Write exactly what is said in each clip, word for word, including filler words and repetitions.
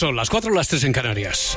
Son las cuatro, las tres en Canarias.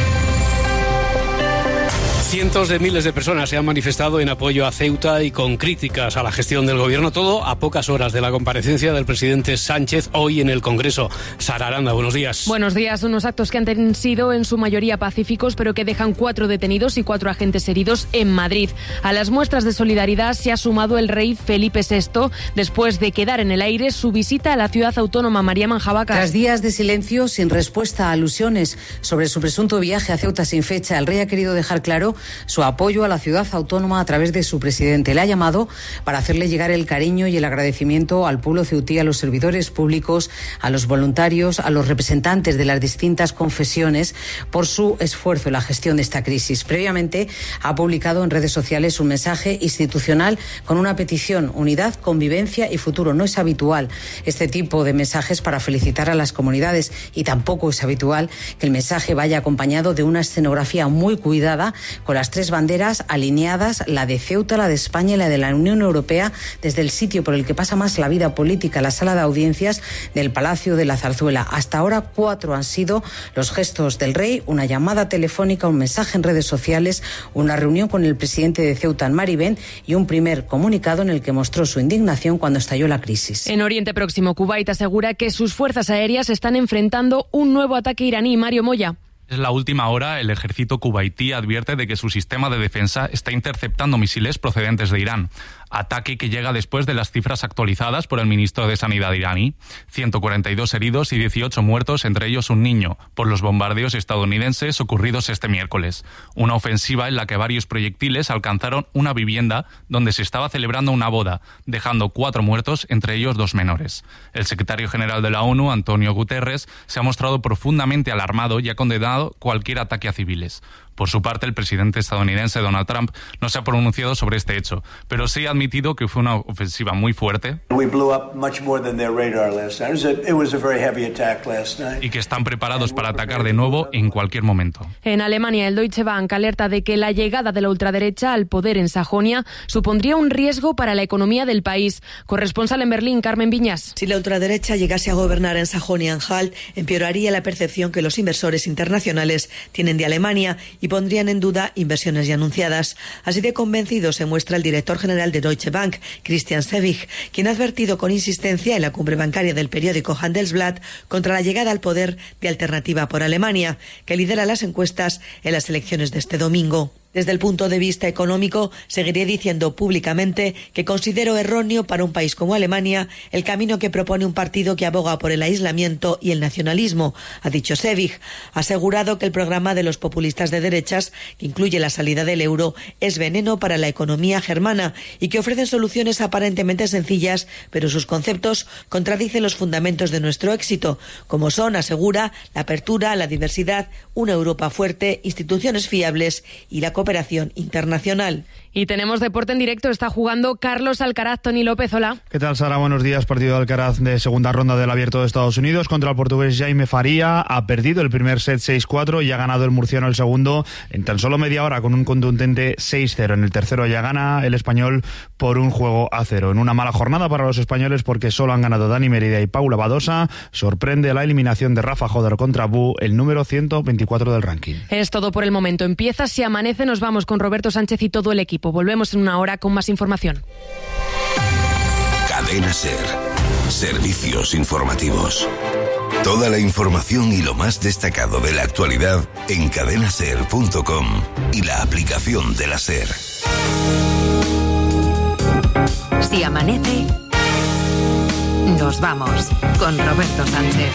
Cientos de miles de personas se han manifestado en apoyo a Ceuta y con críticas a la gestión del gobierno, todo a pocas horas de la comparecencia del presidente Sánchez hoy en el Congreso. Sara Aranda, buenos días. Buenos días. Unos actos que han sido en su mayoría pacíficos, pero que dejan cuatro detenidos y cuatro agentes heridos en Madrid. A las muestras de solidaridad se ha sumado el rey Felipe sexto, después de quedar en el aire su visita a la ciudad autónoma María Manjabacas. Tras días de silencio, sin respuesta a alusiones sobre su presunto viaje a Ceuta sin fecha, el rey ha querido dejar claro su apoyo a la ciudad autónoma a través de su presidente. Le ha llamado para hacerle llegar el cariño y el agradecimiento al pueblo ceutí, a los servidores públicos, a los voluntarios, a los representantes de las distintas confesiones por su esfuerzo en la gestión de esta crisis. Previamente ha publicado en redes sociales un mensaje institucional con una petición: unidad, convivencia y futuro. No es habitual este tipo de mensajes para felicitar a las comunidades, y tampoco es habitual que el mensaje vaya acompañado de una escenografía muy cuidada con las tres banderas alineadas, la de Ceuta, la de España y la de la Unión Europea, desde el sitio por el que pasa más la vida política, la sala de audiencias del Palacio de la Zarzuela. Hasta ahora cuatro han sido los gestos del rey: una llamada telefónica, un mensaje en redes sociales, una reunión con el presidente de Ceuta en Maribén y un primer comunicado en el que mostró su indignación cuando estalló la crisis. En Oriente Próximo, Kuwait asegura que sus fuerzas aéreas están enfrentando un nuevo ataque iraní. Mario Moya. Es la última hora. El ejército kuwaití advierte de que su sistema de defensa está interceptando misiles procedentes de Irán. Ataque que llega después de las cifras actualizadas por el ministro de Sanidad iraní. ciento cuarenta y dos heridos y dieciocho muertos, entre ellos un niño, por los bombardeos estadounidenses ocurridos este miércoles. Una ofensiva en la que varios proyectiles alcanzaron una vivienda donde se estaba celebrando una boda, dejando cuatro muertos, entre ellos dos menores. El secretario general de la ONU, Antonio Guterres, se ha mostrado profundamente alarmado y ha condenado cualquier ataque a civiles. Por su parte, el presidente estadounidense Donald Trump no se ha pronunciado sobre este hecho, pero sí ha admitido que fue una ofensiva muy fuerte y que están preparados para atacar de nuevo en cualquier momento. En Alemania, el Deutsche Bank alerta de que la llegada de la ultraderecha al poder en Sajonia supondría un riesgo para la economía del país. Corresponsal en Berlín, Carmen Viñas. Si la ultraderecha llegase a gobernar en Sajonia-Anhalt, empeoraría la percepción que los inversores internacionales tienen de Alemania y pondrían en duda inversiones ya anunciadas. Así de convencido se muestra el director general de Deutsche Bank, Christian Sewing, quien ha advertido con insistencia en la cumbre bancaria del periódico Handelsblatt contra la llegada al poder de Alternativa por Alemania, que lidera las encuestas en las elecciones de este domingo. Desde el punto de vista económico, seguiré diciendo públicamente que considero erróneo para un país como Alemania el camino que propone un partido que aboga por el aislamiento y el nacionalismo, ha dicho Sewing. Ha asegurado que el programa de los populistas de derechas, que incluye la salida del euro, es veneno para la economía germana y que ofrecen soluciones aparentemente sencillas, pero sus conceptos contradicen los fundamentos de nuestro éxito, como son, asegura, la apertura, la diversidad, una Europa fuerte, instituciones fiables y la cooperación cooperación internacional. Y tenemos deporte en directo. Está jugando Carlos Alcaraz. Toni López, hola. ¿Qué tal, Sara? Buenos días. Partido de Alcaraz de segunda ronda del Abierto de Estados Unidos contra el portugués Jaime Faria. Ha perdido el primer set seis cuatro y ha ganado el murciano el segundo en tan solo media hora con un contundente seis cero. En el tercero ya gana el español por un juego a cero. En una mala jornada para los españoles porque solo han ganado Dani Merida y Paula Badosa. Sorprende la eliminación de Rafa Joder contra Bu, el número ciento veinticuatro del ranking. Es todo por el momento. Empieza Si Amanece. Nos vamos con Roberto Sánchez y todo el equipo. Volvemos en una hora con más información. Cadena SER. Servicios informativos. Toda la información y lo más destacado de la actualidad en cadena ser punto com y la aplicación de la SER. Si amanece, nos vamos con Roberto Sánchez.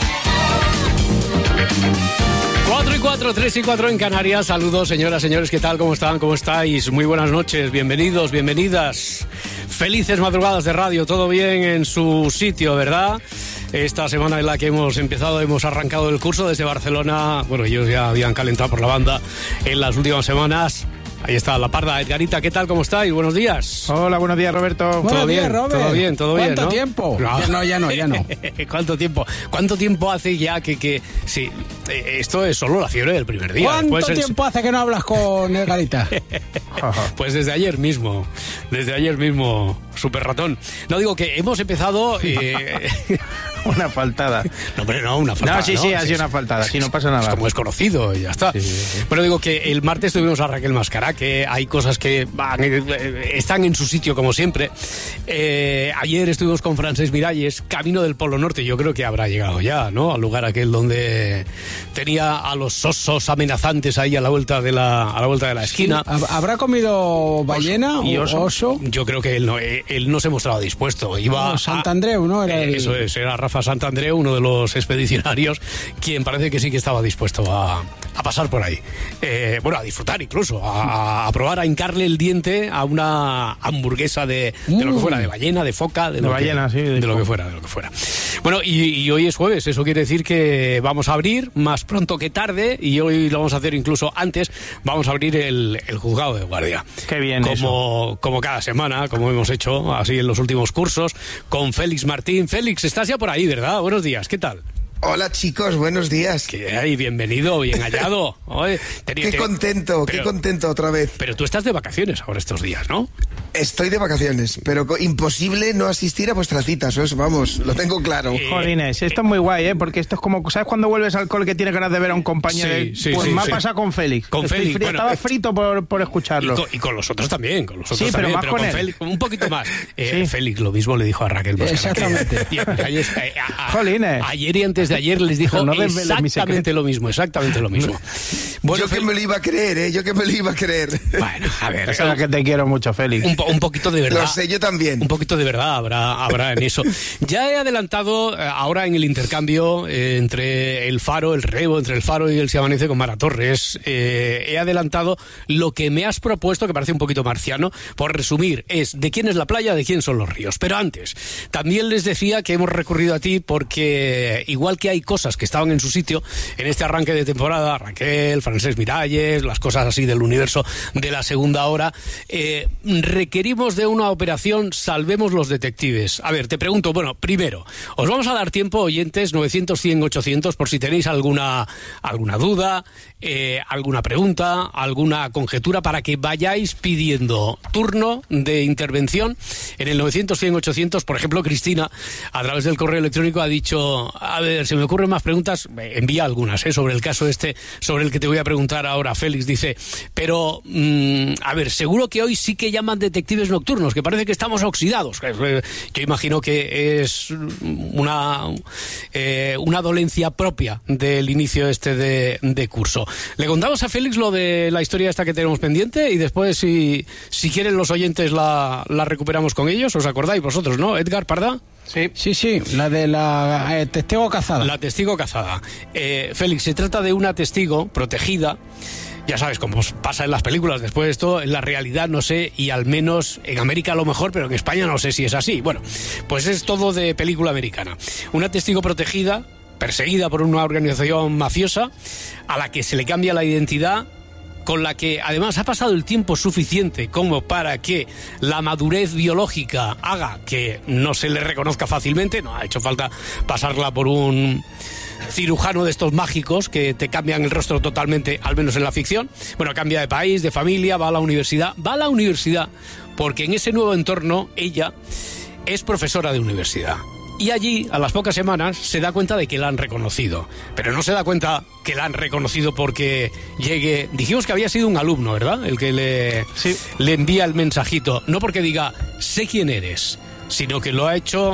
cuatro y cuatro, tres y cuatro en Canarias. Saludos, señoras, señores, ¿qué tal? ¿Cómo están? ¿Cómo estáis? Muy buenas noches, bienvenidos, bienvenidas. Felices madrugadas de radio, todo bien en su sitio, ¿verdad? Esta semana en la que hemos empezado, hemos arrancado el curso desde Barcelona. Bueno, ellos ya habían calentado por la banda en las últimas semanas. Ahí está la parda. Edgarita, ¿qué tal? ¿Cómo estáis? Buenos días. Hola, buenos días, Roberto. ¿Todo Buenos bien? días, Robert. ¿Todo bien? ¿Todo bien? ¿Cuánto ¿no? tiempo? No. Ya no, ya no, ya no. ¿Cuánto tiempo? ¿Cuánto tiempo hace ya que, que... Sí, esto es solo la fiebre del primer día. ¿Cuánto Después tiempo el... hace que no hablas con Edgarita? Pues desde ayer mismo. Desde ayer mismo, super ratón. No, digo que hemos empezado... Eh... Una faltada. No, hombre, no, una faltada. No, sí, ¿no? sí, ha sido una faltada, sí, no pasa nada. Es como es conocido y ya está. Sí, sí, sí. Bueno, digo que el martes tuvimos a Raquel Mascará, que hay cosas que van, eh, están en su sitio como siempre. Eh, ayer estuvimos con Francesc Miralles, camino del Polo Norte. Yo creo que habrá llegado ya, ¿no? Al lugar aquel donde tenía a los osos amenazantes ahí a la vuelta de la, a la vuelta de la esquina. Sí. ¿Habrá comido ballena y o oso? oso? Yo creo que él no, él no se mostraba dispuesto. Iba no, Santandreu, ¿no? Era el... Eso es, era Rafa Santandreu, uno de los expedicionarios, quien parece que sí que estaba dispuesto a, a pasar por ahí. Eh, bueno, a disfrutar incluso, a, a probar, a hincarle el diente a una hamburguesa de, de lo que fuera, de ballena, de foca, de, de lo, ballena, que, sí, de, de lo que fuera, de lo que fuera. Bueno, y, y hoy es jueves, eso quiere decir que vamos a abrir más pronto que tarde, y hoy lo vamos a hacer incluso antes, vamos a abrir el, el juzgado de guardia. Qué bien como, eso. Como cada semana, como hemos hecho así en los últimos cursos, con Félix Martín. Félix, estás ya por ahí, ¿verdad? Buenos días, ¿qué tal? Hola chicos, buenos días. ¿Qué hay? Bienvenido, bien hallado. Oye, tenía, qué contento, pero, qué contento otra vez. Pero tú estás de vacaciones ahora estos días, ¿no? Estoy de vacaciones, pero imposible no asistir a vuestras citas, eso, vamos, lo tengo claro. Eh, Jolines, esto es muy guay, ¿eh? Porque esto es como, ¿sabes cuando vuelves al cole que tienes ganas de ver a un compañero? Sí, sí, pues sí, me sí. ha pasado con Félix. Con Estoy Félix, frío, bueno, estaba eh, frito por, por escucharlo. Y con, y con los otros también, con los otros sí, también, pero más pero con, con él. Félix, un poquito más. Eh, Sí. Félix lo mismo le dijo a Raquel Mascará. Exactamente. Y a Miralles, eh, a- a- Jolines. ayer y antes de ayer les dijo No desveles mi exactamente secreto. lo mismo, exactamente lo mismo. Bueno, Yo que Fel- me lo iba a creer, ¿eh? Yo que me lo iba a creer. Bueno, a ver, Sabes que te quiero mucho, Félix. un, po- un poquito de verdad. Lo sé, yo también. Un poquito de verdad habrá, habrá en eso. Ya he adelantado eh, ahora en el intercambio eh, entre el Faro, el Rebo, entre el Faro y el Se Amanece con Mara Torres, eh, he adelantado lo que me has propuesto, que parece un poquito marciano, por resumir, es de quién es la playa, de quién son los ríos. Pero antes, también les decía que hemos recurrido a ti porque igual que hay cosas que estaban en su sitio en este arranque de temporada, Raquel, Francesc Miralles, las cosas así del universo de la segunda hora, eh, requerimos de una operación Salvemos los Detectives. A ver, te pregunto, bueno, primero, os vamos a dar tiempo, oyentes, novecientos, cien, ochocientos, por si tenéis alguna, alguna duda, eh, alguna pregunta, alguna conjetura, para que vayáis pidiendo turno de intervención en el novecientos, cien, ochocientos. Por ejemplo, Cristina, a través del correo electrónico, ha dicho, a ver, se me ocurren más preguntas, envía algunas, ¿eh? Sobre el caso este, sobre el que te voy a preguntar ahora. Félix dice, pero, mmm, a ver, seguro que hoy sí que llaman detectives nocturnos, que parece que estamos oxidados. Yo imagino que es una, eh, una dolencia propia del inicio este de, de curso. Le contamos a Félix lo de la historia esta que tenemos pendiente y después, si, si quieren los oyentes, la, la recuperamos con ellos. ¿Os acordáis vosotros, no? Edgar Parda. Sí, sí, sí, la de la eh, testigo cazada. La testigo cazada. Eh, Félix, se trata de una testigo protegida. Ya sabes, como pasa en las películas, después de esto, en la realidad no sé, y al menos en América a lo mejor, pero en España no sé si es así. Bueno, pues es todo de película americana. Una testigo protegida, perseguida por una organización mafiosa, a la que se le cambia la identidad, con la que además ha pasado el tiempo suficiente como para que la madurez biológica haga que no se le reconozca fácilmente. No ha hecho falta pasarla por un cirujano de estos mágicos que te cambian el rostro totalmente, al menos en la ficción. Bueno, cambia de país, de familia, va a la universidad. Va a la universidad porque en ese nuevo entorno ella es profesora de universidad. Y allí, a las pocas semanas, se da cuenta de que la han reconocido. Pero no se da cuenta que la han reconocido porque llegue... Dijimos que había sido un alumno, ¿verdad? El que le, sí. le envía el mensajito. No porque diga, sé quién eres, sino que lo ha hecho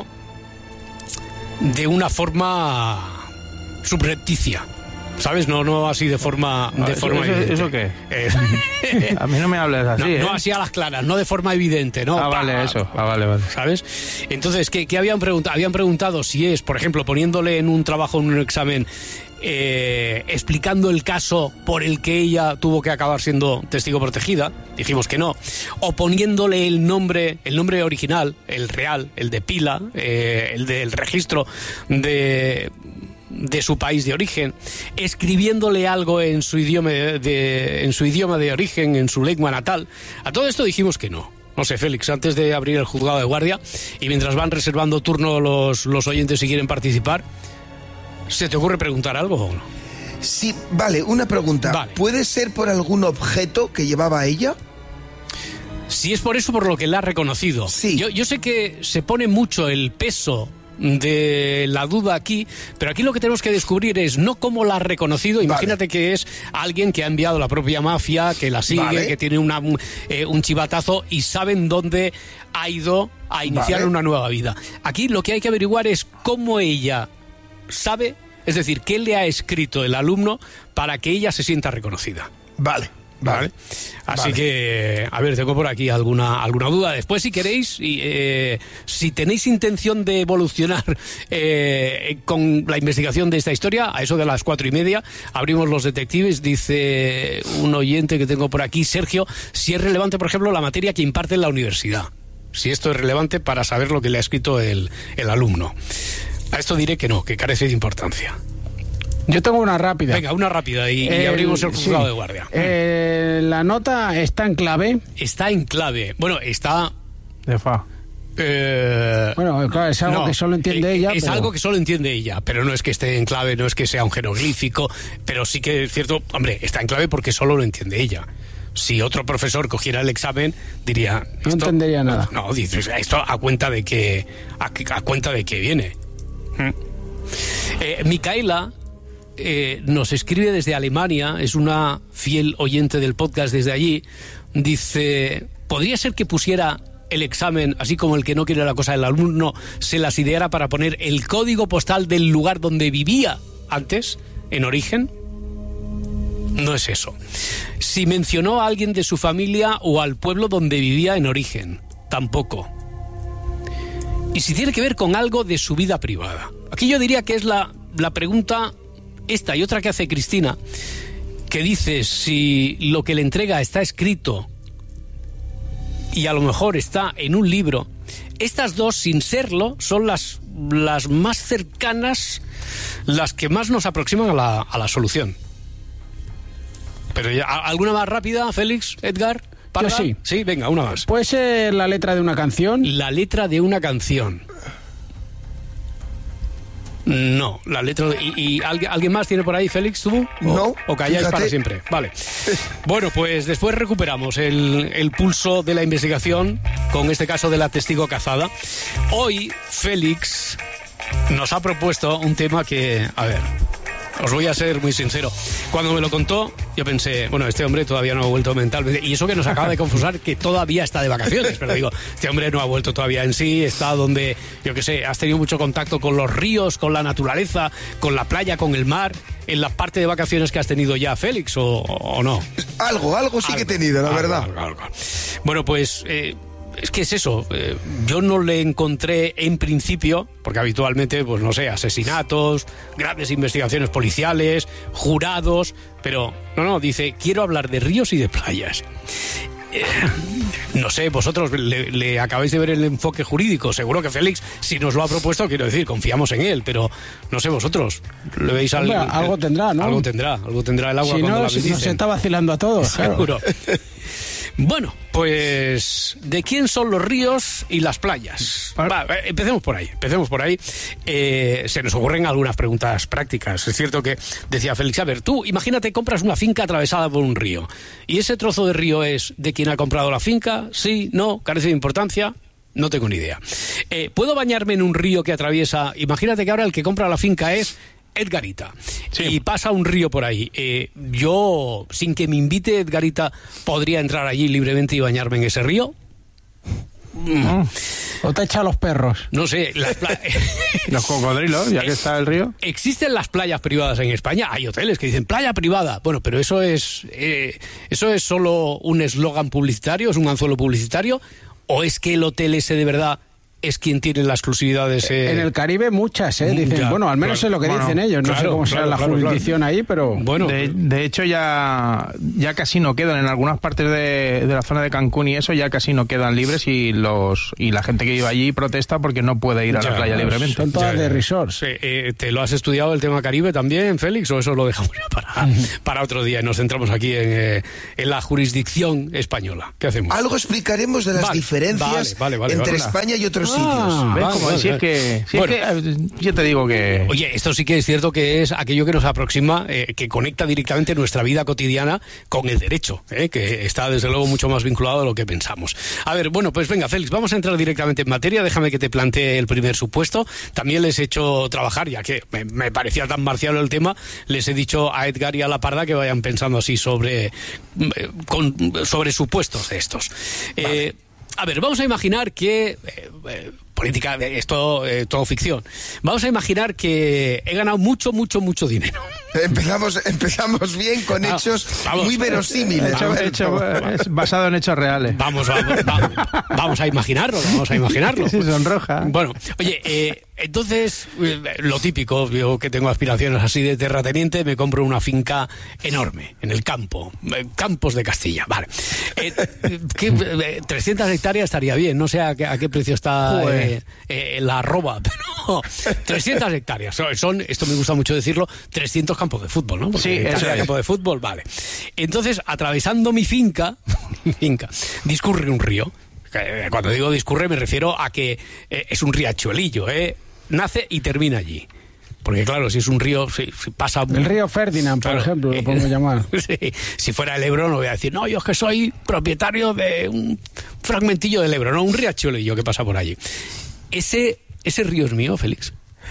de una forma subrepticia. ¿Sabes? No, no así de forma, no, de eso, forma eso, evidente. ¿Eso qué? Eh, a mí no me hables así, no, ¿eh? no así a las claras, no de forma evidente, ¿no? Ah, vale, eso. Ah, vale, vale. ¿Sabes? Entonces, ¿qué, qué habían preguntado? Habían preguntado si es, por ejemplo, poniéndole en un trabajo, en un examen, eh, explicando el caso por el que ella tuvo que acabar siendo testigo protegida. Dijimos que no. O poniéndole el nombre, el nombre original, el real, el de pila, eh, el del registro de... de su país de origen, escribiéndole algo en su idioma de, de, en su idioma de origen, en su lengua natal. A todo esto dijimos que no. No sé, Félix, antes de abrir el juzgado de guardia y mientras van reservando turno los, los oyentes si quieren participar, ¿se te ocurre preguntar algo o no? Sí, vale, una pregunta. Vale. ¿Puede ser por algún objeto que llevaba ella? Si es por eso por lo que la ha reconocido. Sí. Yo, yo sé que se pone mucho el peso de la duda aquí, pero aquí lo que tenemos que descubrir es no cómo la ha reconocido. Imagínate vale. que es alguien que ha enviado la propia mafia, que la sigue, vale. que tiene una, un, eh, un chivatazo y saben dónde ha ido a iniciar vale. una nueva vida. Aquí lo que hay que averiguar es cómo ella sabe, es decir, qué le ha escrito el alumno para que ella se sienta reconocida. Vale. Vale. Así vale. que, a ver, tengo por aquí alguna alguna duda. Después, si queréis, y, eh, si tenéis intención de evolucionar eh, con la investigación de esta historia, a eso de las cuatro y media, abrimos los detectives. Dice un oyente que tengo por aquí, Sergio, si es relevante, por ejemplo, la materia que imparte en la universidad. Si esto es relevante para saber lo que le ha escrito el, el alumno. A esto diré que no, que carece de importancia. Yo tengo una rápida. Venga, una rápida y, eh, y abrimos el juzgado sí. de guardia. Eh, la nota está en clave. Está en clave. Bueno, está... De fa. Eh, bueno, claro, es algo no, que solo entiende ella. Es pero... algo que solo entiende ella, pero no es que esté en clave, no es que sea un jeroglífico, pero sí que es cierto, hombre, está en clave porque solo lo entiende ella. Si otro profesor cogiera el examen, diría... No entendería nada. No, dices, esto a cuenta de que, a, a cuenta de que viene. ¿Mm? Eh, Micaela... Eh, nos escribe desde Alemania, es una fiel oyente del podcast desde allí. Dice, ¿podría ser que pusiera el examen, así como el que no quiere la cosa del alumno, se las ideara para poner el código postal del lugar donde vivía antes, en origen? No es eso. Si mencionó a alguien de su familia o al pueblo donde vivía en origen, tampoco. Y si tiene que ver con algo de su vida privada. Aquí yo diría que es la, la pregunta... Esta y otra que hace Cristina, que dice si lo que le entrega está escrito y a lo mejor está en un libro. Estas dos, sin serlo, son las, las más cercanas, las que más nos aproximan a la, a la solución. Pero ya, ¿alguna más rápida, Félix, Edgar? Yo sí. Sí, venga, una más. ¿Puede ser la letra de una canción? La letra de una canción. No, la letra... ¿Y, y alguien, alguien más tiene por ahí, Félix, tú? ¿O, no. ¿O calláis fíjate. Para siempre? Vale. Bueno, pues después recuperamos el, el pulso de la investigación con este caso de la testigo cazada. Hoy, Félix nos ha propuesto un tema que... A ver... Os voy a ser muy sincero. Cuando me lo contó, yo pensé, bueno, este hombre todavía no ha vuelto mentalmente. Y eso que nos acaba de confusar, que todavía está de vacaciones. Pero digo, este hombre no ha vuelto todavía en sí. Está donde, yo qué sé, has tenido mucho contacto con los ríos, con la naturaleza, con la playa, con el mar. En la parte de vacaciones que has tenido ya, Félix, o, o no. Algo, algo sí algo, que he tenido, la algo, verdad. Algo, algo. Bueno, pues... Eh, Es que es eso, eh, yo no le encontré en principio, porque habitualmente, pues no sé, asesinatos, grandes investigaciones policiales, jurados, pero no, no, dice, quiero hablar de ríos y de playas. Eh, no sé, vosotros le, le acabáis de ver el enfoque jurídico, seguro que Félix, si nos lo ha propuesto, quiero decir, confiamos en él, pero no sé vosotros, ¿le veis algo? Hombre, algo tendrá, ¿no? Algo tendrá, algo tendrá el agua si cuando no, la si bendicen. no se está vacilando a todos, seguro. Claro. Bueno, pues ¿de quién son los ríos y las playas? Va, empecemos por ahí, empecemos por ahí. Eh, se nos ocurren algunas preguntas prácticas. Es cierto que decía Félix, a ver, tú imagínate compras una finca atravesada por un río y ese trozo de río es de quien ha comprado la finca, sí, no, carece de importancia. No tengo ni idea. Eh, ¿Puedo bañarme en un río que atraviesa? Imagínate que ahora el que compra la finca es Edgarita, sí. Y pasa un río por ahí. Eh, yo, sin que me invite Edgarita, ¿podría entrar allí libremente y bañarme en ese río? Mm. ¿O te echa a los perros? No sé. Las pla- los cocodrilos, ya que está el río. ¿Existen las playas privadas en España? Hay hoteles que dicen playa privada. Bueno, pero eso es, eh, eso es solo un eslogan publicitario, es un anzuelo publicitario, ¿o es que el hotel ese de verdad es quien tiene la exclusividad de ese... En el Caribe muchas, ¿eh? Dicen, ya, bueno, al menos claro, es lo que bueno, dicen ellos. No claro, sé cómo será claro, la claro, jurisdicción claro. ahí, pero... Bueno, de, de hecho ya, ya casi no quedan. En algunas partes de, de la zona de Cancún y eso ya casi no quedan libres y los y la gente que vive allí protesta porque no puede ir a ya, la playa libremente. Son todas ya, de resorts. Sí, eh, ¿te lo has estudiado el tema Caribe también, Félix? ¿O eso lo dejamos ya para, para otro día y nos centramos aquí en, eh, en la jurisdicción española? ¿Qué hacemos? Algo explicaremos de las vale, diferencias vale, vale, vale, entre vale. España y otros otros Ah, sitios. ¿Ves? vale, Como vale, si es vale. que, si Bueno. es que, eh, yo te digo que... Oye, esto sí que es cierto que es aquello que nos aproxima, eh, que conecta directamente nuestra vida cotidiana con el derecho, eh, que está desde luego mucho más vinculado de lo que pensamos. A ver, bueno, pues venga, Félix, vamos a entrar directamente en materia. Déjame que te plantee el primer supuesto. También les he hecho trabajar, ya que me, me parecía tan marcial el tema, les he dicho a Edgar y a La Parda que vayan pensando así sobre, eh, con, sobre supuestos de estos. Eh, a ver, vamos a imaginar que... Eh, eh, política, es todo, eh, todo ficción. Vamos a imaginar que he ganado mucho, mucho, mucho dinero. Empezamos, empezamos bien con Vamos, hechos vamos. muy verosímiles. Vamos, Hecho, es basado en hechos reales. Vamos, vamos, vamos, vamos a imaginarlo, vamos a imaginarlo. Sí, sonroja. Bueno, oye, eh, entonces, eh, lo típico, yo que tengo aspiraciones así de terrateniente, me compro una finca enorme, en el campo, eh, Campos de Castilla, vale. Eh, ¿qué, eh, trescientas hectáreas estaría bien, no sé a qué, a qué precio está eh, eh, la arroba, pero trescientas hectáreas, son, son, esto me gusta mucho decirlo, trescientos campos de fútbol, ¿no? Porque Sí, eso cada es. campo de fútbol, vale. Entonces, atravesando mi finca, mi finca, discurre un río. Cuando digo discurre me refiero a que eh, es un riachuelillo, ¿eh? Nace y termina allí. Porque claro, si es un río, si, si pasa... El río Ferdinand, Claro, por ejemplo, lo eh, podemos llamar. Sí, si fuera el Ebro no voy a decir, no, yo es que soy propietario de un fragmentillo del Ebro, no, un riachuelillo que pasa por allí. Ese, ese río es mío, Félix.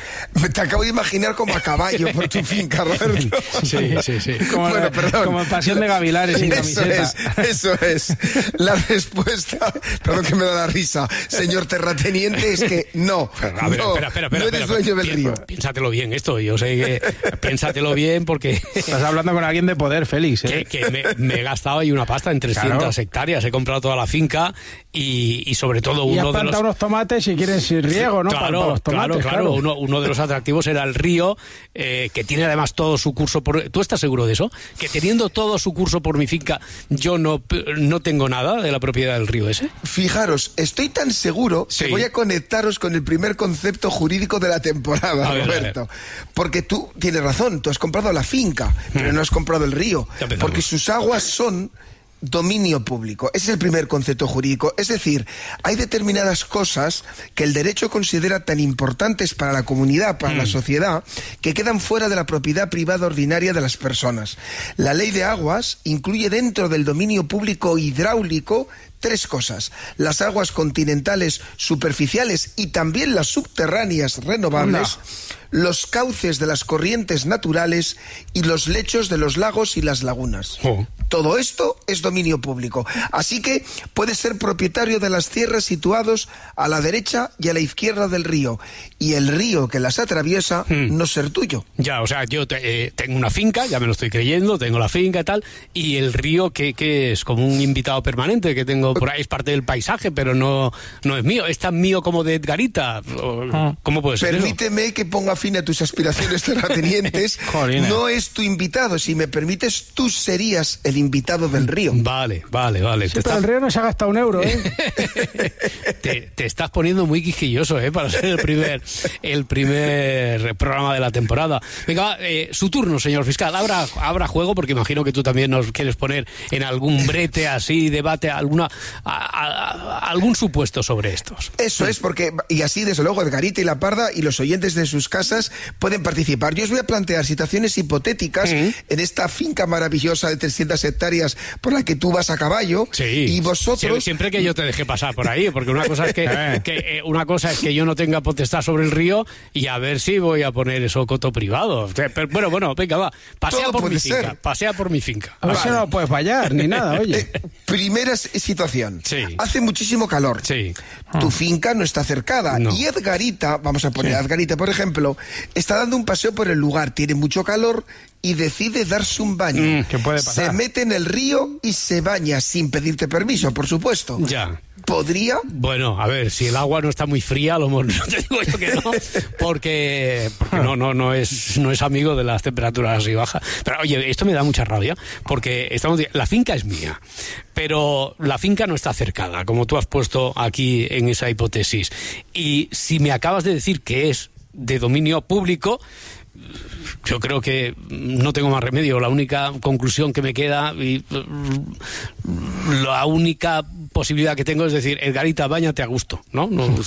Te acabo de imaginar como a caballo por tu finca, Roberto. Sí, sí, sí. Como, Bueno, la- perdón. como en Pasión de Gavilanes sin Eso camiseta. es, eso es. La respuesta, perdón que me da la risa, señor terrateniente, es que no. A ver, no, espera, espera, espera. no eres espera, dueño del pi- río. Piénsatelo bien esto, yo sé que... Piénsatelo bien porque... Estás hablando con alguien de poder, Félix. ¿eh? Que, que me, me he gastado ahí una pasta en trescientas Claro. hectáreas, he comprado toda la finca y, y sobre todo Y has uno de plantado los... unos tomates si quieres riego, ¿no? Para, Claro, para los tomates, claro, claro. Uno, uno de los atractivos era el río, eh, que tiene además todo su curso por... ¿Tú estás seguro de eso? Que teniendo todo su curso por mi finca, yo no, no tengo nada de la propiedad del río ese. Fijaros, estoy tan seguro Sí. que voy a conectaros con el primer concepto jurídico de la temporada, A ver, a ver. Roberto. Porque tú tienes razón, tú has comprado la finca, pero no has comprado el río. Ya empezamos. Porque sus aguas son dominio público. Ese es el primer concepto jurídico. Es decir, hay determinadas cosas que el derecho considera tan importantes para la comunidad, para la sociedad, que quedan fuera de la propiedad privada ordinaria de las personas. La ley de aguas incluye dentro del dominio público hidráulico tres cosas: las aguas continentales superficiales y también las subterráneas renovables, los cauces de las corrientes naturales y los lechos de los lagos y las lagunas. Oh. Todo esto es dominio público. Así que puedes ser propietario de las tierras situados a la derecha y a la izquierda del río, y el río que las atraviesa Hmm. no ser tuyo. Ya, o sea, yo te- eh, tengo una finca, ya me lo estoy creyendo, tengo la finca y tal, y el río que, que es como un invitado permanente que tengo por ahí, es parte del paisaje, pero no, no es mío. ¿Es tan mío como de Edgarita? O- ¿Cómo puede ser eso? Permíteme que ponga fin a tus aspiraciones terratenientes. Jolines. No es tu invitado. Si me permites, tú serías el invitado del río. Vale, vale, vale. Sí, Te pero está- el río no se ha gastado un euro, ¿eh? te, te estás poniendo muy quisquilloso, ¿eh? Para ser el primer, el primer programa de la temporada. Venga, va, eh, su turno, señor fiscal. Habrá, habrá juego, porque imagino que tú también nos quieres poner en algún brete así, debate, alguna, a- a- a- algún supuesto sobre estos. Eso es, porque, y así desde luego Edgarita y La Parda y los oyentes de sus casas pueden participar. Yo os voy a plantear situaciones hipotéticas Mm. en esta finca maravillosa de trescientas hectáreas por la que tú vas a caballo, Sí. y vosotros... Siempre, siempre que yo te deje pasar por ahí, porque una cosa es que, que, eh, una cosa es que yo no tenga potestad sobre el río y a ver si voy a poner eso coto privado. O sea, pero, bueno, bueno, venga, va. Pasea Todo por mi puede finca. ser. Pasea por mi finca. A ver Vale. si no puedes fallar, ni nada, oye. Eh, primera s- situación. Sí. Hace muchísimo calor. Sí. Tu finca no está cercada. No. Y Edgarita, vamos a poner a Edgarita, por ejemplo, está dando un paseo por el lugar, tiene mucho calor y decide darse un baño. Mm, ¿qué puede pasar? Se mete en el río y se baña sin pedirte permiso, por supuesto. Ya. ¿Podría? Bueno, a ver, si el agua no está muy fría, a lo mejor no te digo yo que no, porque, porque no, no, no es, no es amigo de las temperaturas así bajas. Pero oye, esto me da mucha rabia, porque estamos, la finca es mía, pero la finca no está cercada, como tú has puesto aquí en esa hipótesis. Y si me acabas de decir que es de dominio público, yo creo que no tengo más remedio. La única conclusión que me queda y la única posibilidad que tengo es decir, Edgarita, báñate a gusto, ¿no? No